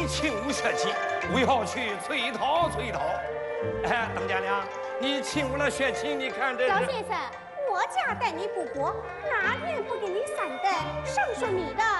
你勤务学习，我要去催讨。哎，邓家娘，你勤务了学习，你看这老先生，我家待你不薄，哪点不给你3等上说你的？